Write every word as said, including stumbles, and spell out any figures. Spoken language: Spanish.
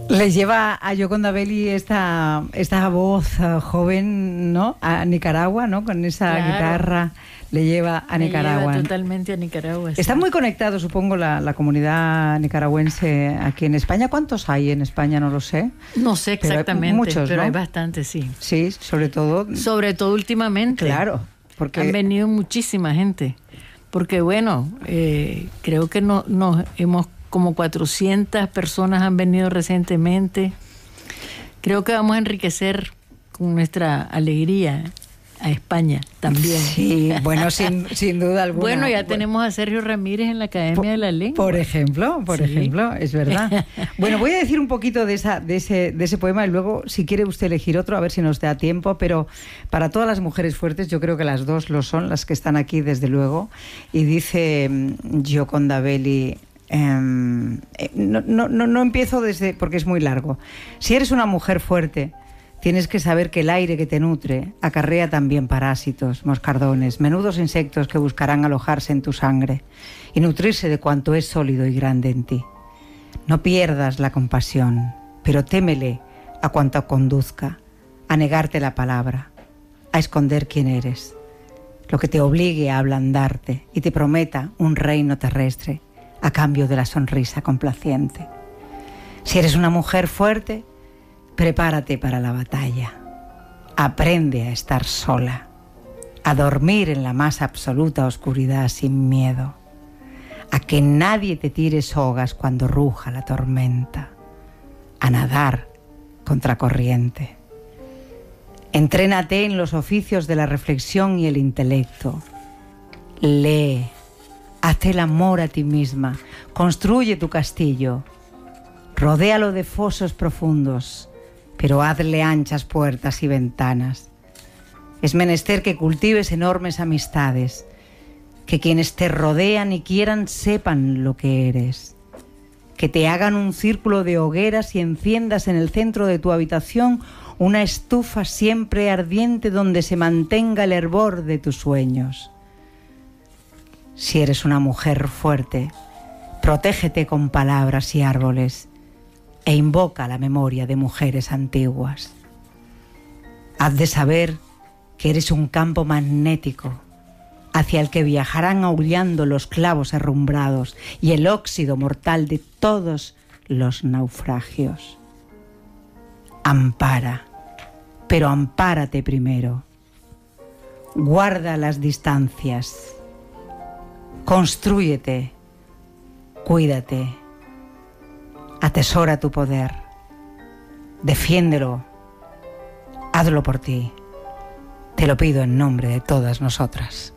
Le lleva a Gioconda Belli esta, esta voz uh, joven, ¿no? A Nicaragua, ¿no? Con esa claro. guitarra le lleva a Me Nicaragua. Lleva totalmente a Nicaragua. Está sí. muy conectado, supongo, la, la comunidad nicaragüense aquí en España. ¿Cuántos hay en España? No lo sé. No sé exactamente, pero, muchos, pero ¿no? hay bastantes, sí. Sí, sobre todo. Sobre todo últimamente. Claro, porque han venido muchísima gente. Porque bueno, eh, creo que no, nos hemos como cuatrocientas personas han venido recientemente. Creo que vamos a enriquecer con nuestra alegría a España también. Sí, bueno, sin, sin duda alguna. Bueno, ya tenemos a Sergio Ramírez en la Academia por, de la Lengua. Por ejemplo, por sí. ejemplo, es verdad. Bueno, voy a decir un poquito de, esa, de, ese, de ese poema y luego, si quiere usted elegir otro, a ver si nos da tiempo, pero para todas las mujeres fuertes, yo creo que las dos lo son, las que están aquí, desde luego, y dice Gioconda Belli... Um, no, no, no, no empiezo desde porque es muy largo. Si eres una mujer fuerte, tienes que saber que el aire que te nutre acarrea también parásitos, moscardones, menudos insectos que buscarán alojarse en tu sangre y nutrirse de cuanto es sólido y grande en ti. No pierdas la compasión, pero témele a cuanto conduzca a negarte la palabra, a esconder quién eres, lo que te obligue a ablandarte y te prometa un reino terrestre a cambio de la sonrisa complaciente. Si eres una mujer fuerte, prepárate para la batalla. Aprende a estar sola, a dormir en la más absoluta oscuridad sin miedo, a que nadie te tire sogas cuando ruja la tormenta, a nadar contracorriente. Entrénate en los oficios de la reflexión y el intelecto. Lee. Haz el amor a ti misma, construye tu castillo, rodéalo de fosos profundos, pero hazle anchas puertas y ventanas. Es menester que cultives enormes amistades, que quienes te rodean y quieran sepan lo que eres, que te hagan un círculo de hogueras y enciendas en el centro de tu habitación una estufa siempre ardiente donde se mantenga el hervor de tus sueños. Si eres una mujer fuerte, protégete con palabras y árboles e invoca la memoria de mujeres antiguas. Haz de saber que eres un campo magnético hacia el que viajarán aullando los clavos herrumbrados y el óxido mortal de todos los naufragios. Ampara, pero ampárate primero. Guarda las distancias. Constrúyete, cuídate, atesora tu poder, defiéndelo, hazlo por ti. Te lo pido en nombre de todas nosotras.